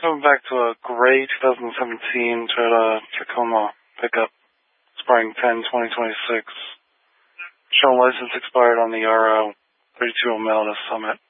Going back to a gray 2017 Toyota Tacoma pickup, expiring 10/2026. Showing license expired on the RO, 32 Omelda Summit.